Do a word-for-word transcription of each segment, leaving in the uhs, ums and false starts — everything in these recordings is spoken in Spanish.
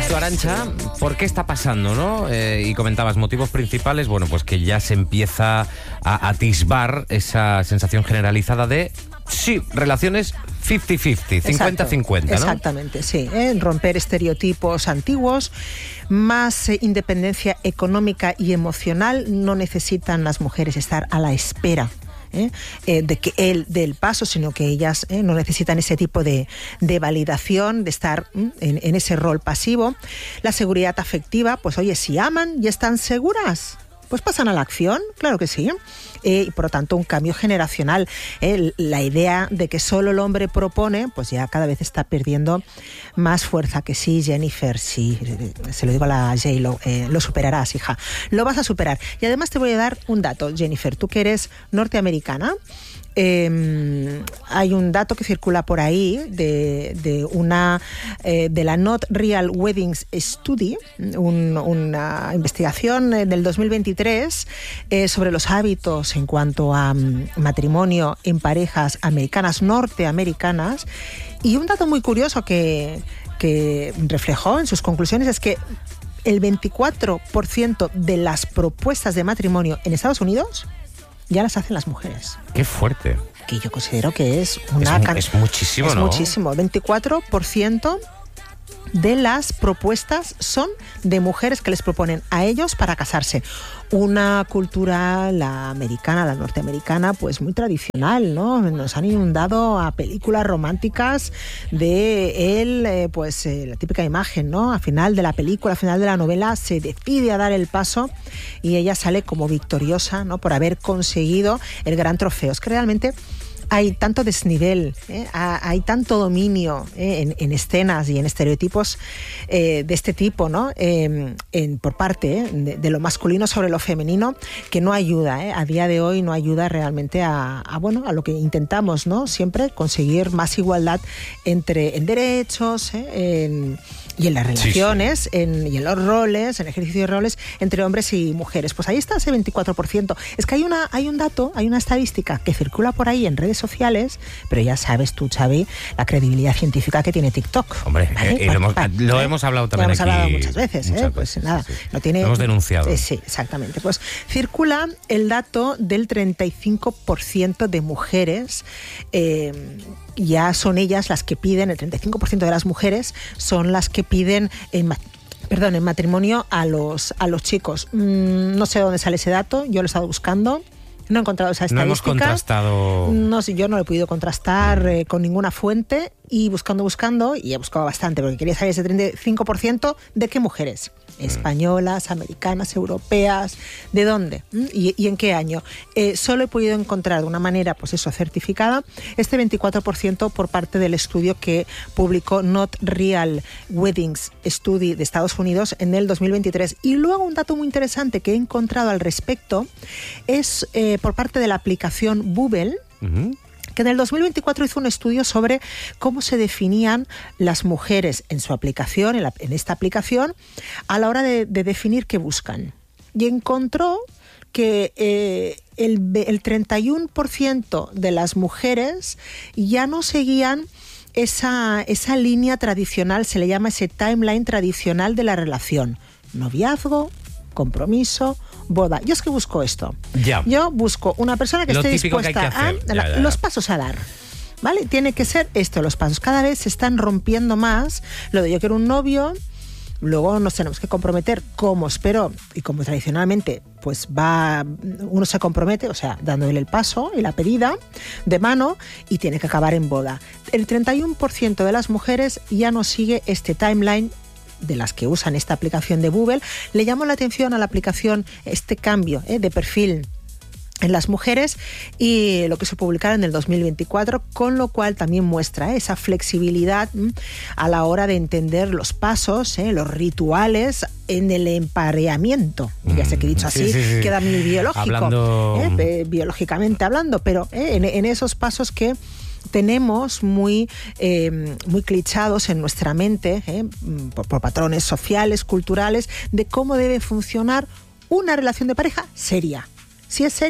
decías tú, Arantxa, ¿por qué está pasando, no? Eh, y comentabas motivos principales, bueno, pues que ya se empieza a atisbar esa sensación generalizada de, sí, relaciones cincuenta cincuenta, cincuenta cincuenta, ¿no? Exactamente, sí. ¿eh? Romper estereotipos antiguos, más eh, independencia económica y emocional. No necesitan las mujeres estar a la espera ¿Eh? Eh, de que él dé el paso, sino que ellas eh, no necesitan ese tipo de, de validación, de estar ¿eh? en, en ese rol pasivo. La seguridad afectiva, pues oye, si aman y están seguras, pues pasan a la acción, claro que sí. Eh, y por lo tanto un cambio generacional. Eh, la idea de que solo el hombre propone, pues ya cada vez está perdiendo más fuerza. Que sí, Jennifer, sí, se lo digo a la J-Lo, eh, lo superarás, hija, lo vas a superar. Y además te voy a dar un dato, Jennifer, tú que eres norteamericana. Eh, hay un dato que circula por ahí de, de una eh, de la Not Real Weddings Study, un, una investigación del dos mil veintitrés eh, sobre los hábitos en cuanto a um, matrimonio en parejas americanas, norteamericanas, y un dato muy curioso que, que reflejó en sus conclusiones es que el veinticuatro por ciento de las propuestas de matrimonio en Estados Unidos ya las hacen las mujeres. ¡Qué fuerte! Que yo considero que es una... Es, can... es muchísimo, es ¿no? Es muchísimo. veinticuatro por ciento de las propuestas son de mujeres que les proponen a ellos para casarse. Una cultura, la americana, la norteamericana, pues muy tradicional, ¿no? Nos han inundado a películas románticas de él, eh, pues eh, la típica imagen, ¿no? Al final de la película, al final de la novela, se decide a dar el paso y ella sale como victoriosa, ¿no? Por haber conseguido el gran trofeo. Es que realmente hay tanto desnivel, ¿eh? hay tanto dominio ¿eh? en, en escenas y en estereotipos eh, de este tipo, ¿no? Eh, en, por parte ¿eh? de, de lo masculino sobre lo femenino, que no ayuda, ¿eh? a día de hoy no ayuda realmente a, a, bueno, a lo que intentamos, ¿no? Siempre conseguir más igualdad entre, en derechos, ¿eh? en, y en las relaciones, sí, sí. En, y en los roles, en el ejercicio de roles entre hombres y mujeres. Pues ahí está ese veinticuatro por ciento. Es que hay, una, hay un dato, hay una estadística que circula por ahí en redes sociales, pero ya sabes tú, Xavi, la credibilidad científica que tiene TikTok. Hombre, ¿vale? eh, lo, hemos, lo hemos hablado también lo hemos aquí. hablado muchas veces, muchas ¿eh? Pues veces, nada, sí, sí. no tiene... Lo hemos denunciado. Eh, sí, exactamente. Pues circula el dato del treinta y cinco por ciento de mujeres, eh, ya son ellas las que piden, el treinta y cinco por ciento de las mujeres son las que piden en perdón, en matrimonio a los, a los chicos. Mm, no sé dónde sale ese dato, yo lo he estado buscando. No he encontrado esa estadística. No hemos contrastado. No sé, yo no lo he podido contrastar eh, con ninguna fuente y buscando, buscando, y he buscado bastante porque quería saber ese treinta y cinco por ciento de qué mujeres. Españolas, americanas, europeas, ¿de dónde? ¿Y, y en qué año? Eh, solo he podido encontrar de una manera, pues eso, certificada, este veinticuatro por ciento por parte del estudio que publicó Not Real Weddings Study de Estados Unidos en el dos mil veintitrés. Y luego un dato muy interesante que he encontrado al respecto es eh, por parte de la aplicación Bubble, uh-huh. que en el dos mil veinticuatro hizo un estudio sobre cómo se definían las mujeres en su aplicación, en, la, en esta aplicación, a la hora de, de definir qué buscan. Y encontró que eh, el, el treinta y uno por ciento de las mujeres ya no seguían esa, esa línea tradicional, se le llama ese timeline tradicional de la relación. Noviazgo, compromiso, boda. Yo es que busco esto. Ya. Yo busco una persona que Lo esté típico dispuesta que hay que hacer. a Ya, ya, ya. los pasos a dar. ¿Vale? Tiene que ser esto, los pasos. Cada vez se están rompiendo más lo de yo quiero un novio, luego nos tenemos que comprometer como espero y como tradicionalmente pues va, uno se compromete, o sea, dándole el paso y la pedida de mano y tiene que acabar en boda. El treinta y uno por ciento de las mujeres ya no sigue este timeline de las que usan esta aplicación de Bubble. Le llamó la atención a la aplicación este cambio ¿eh? de perfil en las mujeres y lo que se publicaron en el dos mil veinticuatro, con lo cual también muestra ¿eh? esa flexibilidad ¿eh? a la hora de entender los pasos, ¿eh? los rituales en el empareamiento. Mm, ya sé que he dicho así, sí, sí, sí. queda muy biológico, hablando... ¿eh? biológicamente hablando, pero ¿eh? en, en esos pasos que tenemos muy, eh, muy clichados en nuestra mente, ¿eh? por, por patrones sociales, culturales, de cómo debe funcionar una relación de pareja seria. Si es seria,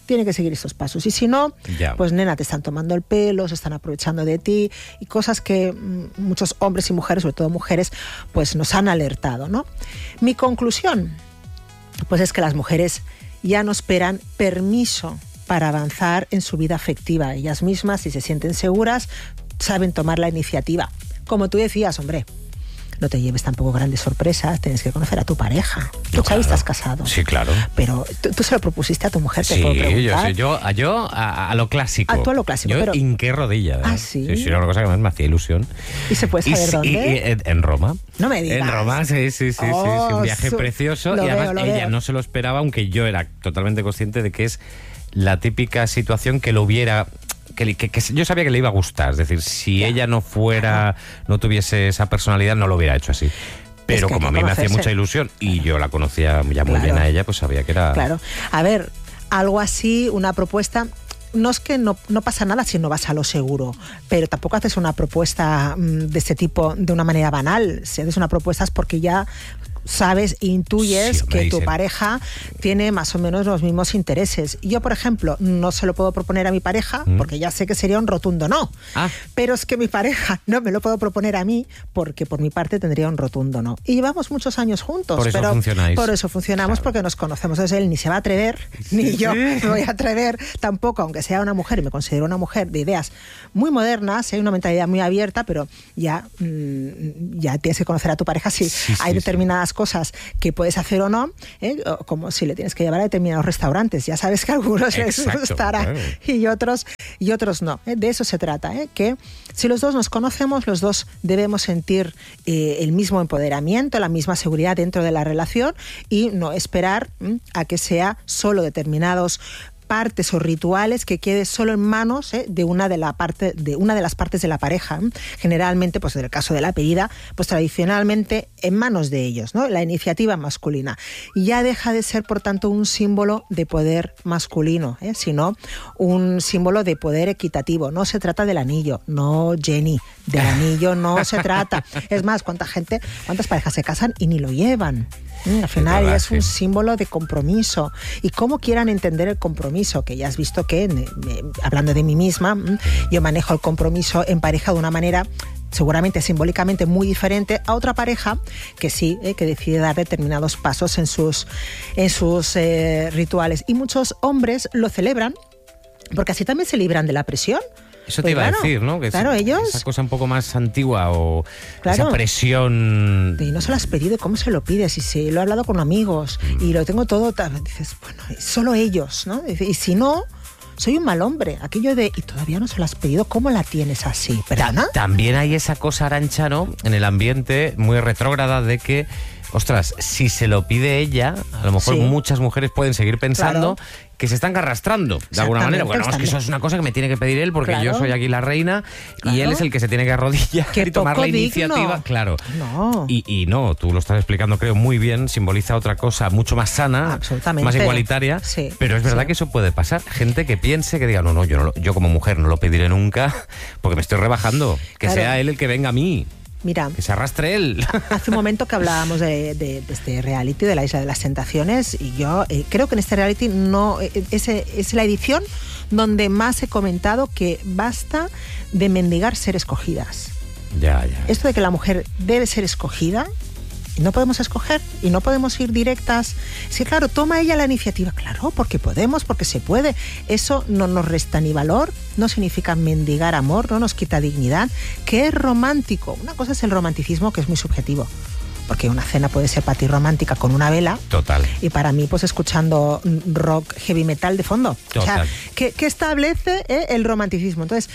tiene que seguir estos pasos. Y si no, ya. pues nena, te están tomando el pelo, se están aprovechando de ti, y cosas que mmm, muchos hombres y mujeres, sobre todo mujeres, pues nos han alertado, ¿no? Mi conclusión, pues es que las mujeres ya no esperan permiso para avanzar en su vida afectiva. Ellas mismas, si se sienten seguras, saben tomar la iniciativa. Como tú decías, hombre, no te lleves tampoco grandes sorpresas, tienes que conocer a tu pareja. Tú, no, Xavi, claro. Estás casado. Sí, claro. Pero tú, tú se lo propusiste a tu mujer, te sí, puedo preguntar. Sí, yo, yo, yo a, a lo clásico. A tú a lo clásico. Yo pero... hinqué rodilla. ¿eh? Ah, sí. Sí, sí, era una cosa que más me hacía ilusión. ¿Y se puede saber y, dónde? Y, y, en Roma. No me digas. En Roma, sí, sí, sí. Oh, sí, sí un viaje su... precioso. Lo y además veo, lo ella veo. no se lo esperaba, aunque yo era totalmente consciente de que es la típica situación que lo hubiera... Que, que, que yo sabía que le iba a gustar. Es decir, si ya. ella no fuera, no tuviese esa personalidad, no lo hubiera hecho así. Pero es que como a mí me hacía mucha ilusión y yo la conocía ya muy claro. bien a ella, pues sabía que era... Claro. A ver, algo así, una propuesta... No es que no, no pasa nada si no vas a lo seguro, pero tampoco haces una propuesta mmm, de este tipo de una manera banal. Si haces una propuesta es porque ya... sabes, intuyes sí, que tu pareja tiene más o menos los mismos intereses. Yo, por ejemplo, no se lo puedo proponer a mi pareja ¿Mm? porque ya sé que sería un rotundo no. Ah. Pero es que mi pareja no me lo puedo proponer a mí porque por mi parte tendría un rotundo no. Y llevamos muchos años juntos. Por eso pero funcionáis. Por eso funcionamos, claro. porque nos conocemos. Entonces él ni se va a atrever, sí, ni yo sí. me voy a atrever tampoco, aunque sea una mujer y me considero una mujer de ideas muy modernas, hay una mentalidad muy abierta, pero ya, mmm, ya tienes que conocer a tu pareja si sí, hay sí, determinadas sí. cosas que puedes hacer o no, ¿eh? Como si le tienes que llevar a determinados restaurantes. Ya sabes que a algunos Exacto, les gustará claro. y otros y otros no. ¿eh? De eso se trata, ¿eh? Que si los dos nos conocemos, los dos debemos sentir eh, el mismo empoderamiento, la misma seguridad dentro de la relación y no esperar ¿eh? a que sea solo determinados partes o rituales que quede solo en manos ¿eh? de una de la parte de una de las partes de la pareja. ¿eh? Generalmente, pues en el caso de la pedida, pues tradicionalmente en manos de ellos, ¿no? La iniciativa masculina. Ya deja de ser, por tanto, un símbolo de poder masculino, ¿eh? sino un símbolo de poder equitativo. No se trata del anillo, no, Jenny, del anillo no se trata. Es más, ¿cuánta gente, cuántas parejas se casan y ni lo llevan? ¿eh? Al final es, verdad, es un sí. símbolo de compromiso. Y cómo quieran entender el compromiso, que ya has visto que, eh, hablando de mí misma, yo manejo el compromiso en pareja de una manera seguramente simbólicamente muy diferente a otra pareja que sí, eh, que decide dar determinados pasos en sus, en sus eh, rituales. Y muchos hombres lo celebran porque así también se libran de la presión. Eso te pues iba claro, a decir, ¿no? Que claro, esa, ellos... esa cosa un poco más antigua o claro, esa presión... Y no se lo has pedido, ¿cómo se lo pides? Y si lo he hablado con amigos mm. y lo tengo todo... Dices, bueno, solo ellos, ¿no? Y si no, soy un mal hombre. Aquello de, y todavía no se lo has pedido, ¿cómo la tienes así? ¿Perdona? También hay esa cosa, Arantxa, ¿no? En el ambiente muy retrógrada de que... Ostras, si se lo pide ella, a lo mejor sí. muchas mujeres pueden seguir pensando claro. que se están arrastrando de alguna manera. Bueno, es que eso es una cosa que me tiene que pedir él porque claro. yo soy aquí la reina claro. y él es el que se tiene que arrodillar y tomar la iniciativa. Digno. Claro. No. Y, y no, tú lo estás explicando, creo, muy bien. Simboliza otra cosa mucho más sana, más igualitaria. Sí. Pero es verdad sí. que eso puede pasar. Gente que piense, que diga, no, no, yo, no lo, yo como mujer no lo pediré nunca porque me estoy rebajando. Que claro. sea él el que venga a mí. Mira, que se arrastre él. Hace un momento que hablábamos de, de, de este reality, de la Isla de las Tentaciones, y yo eh, creo que en este reality no eh, es, es la edición donde más he comentado que basta de mendigar ser escogidas. Ya, ya. Esto de que la mujer debe ser escogida, y no podemos escoger y no podemos ir directas. Sí, claro, toma ella la iniciativa. Claro, porque podemos, porque se puede. Eso no nos resta ni valor, no significa mendigar amor, no nos quita dignidad. Que es romántico. Una cosa es el romanticismo, que es muy subjetivo. Porque una cena puede ser para ti romántica con una vela. Total. Y para mí, pues escuchando rock, heavy metal de fondo. Total. O sea, que, que establece eh, el romanticismo. Entonces,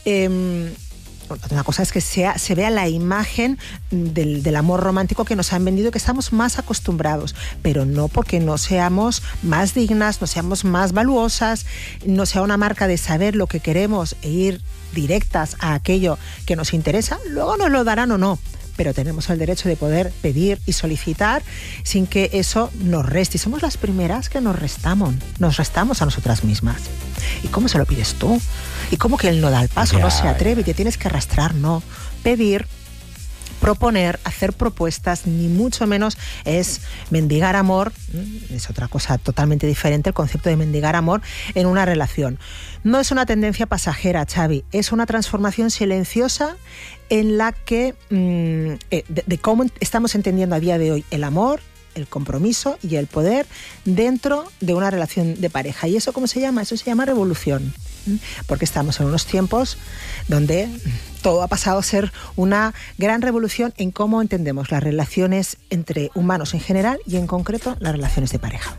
eh, una cosa es que sea, se vea la imagen del, del amor romántico que nos han vendido, que estamos más acostumbrados, pero no porque no seamos más dignas, no seamos más valuosas, no sea una marca de saber lo que queremos e ir directas a aquello que nos interesa. Luego nos lo darán o no, pero tenemos el derecho de poder pedir y solicitar sin que eso nos reste. Y somos las primeras que nos restamos, nos restamos a nosotras mismas. ¿Y cómo se lo pides tú? ¿Y cómo que él no da el paso, ya, no se atreve y te tienes que arrastrar? No, pedir, proponer, hacer propuestas, ni mucho menos es mendigar amor. Es otra cosa totalmente diferente el concepto de mendigar amor en una relación. No es una tendencia pasajera, Xavi, es una transformación silenciosa en la que mmm, de, de cómo estamos entendiendo a día de hoy el amor, el compromiso y el poder dentro de una relación de pareja. ¿Y eso cómo se llama? Eso se llama revolución. Porque estamos en unos tiempos donde todo ha pasado a ser una gran revolución en cómo entendemos las relaciones entre humanos en general y en concreto las relaciones de pareja.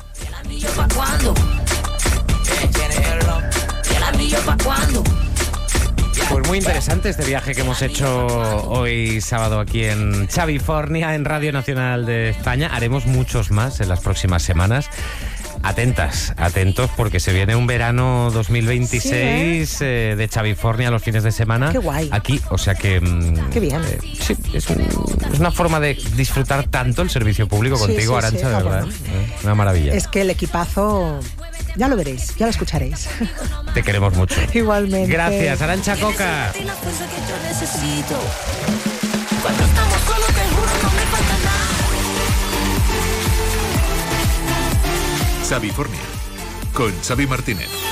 Pues muy interesante este viaje que hemos hecho hoy sábado aquí en Xavifornia, en Radio Nacional de España. Haremos muchos más en las próximas semanas. Atentas, atentos, porque se viene un verano dos mil veintiséis sí, ¿eh? eh, de Xavifornia los fines de semana. Qué guay. Aquí, o sea que... Qué bien. Eh, sí, es, un, es una forma de disfrutar tanto el servicio público sí, contigo, sí, Arantxa, sí, de verdad. Bueno. Eh, una maravilla. Es que el equipazo... Ya lo veréis, ya lo escucharéis. Te queremos mucho. Igualmente. Gracias, Arantxa Coca. Xavifornia, con Xavi Martínez.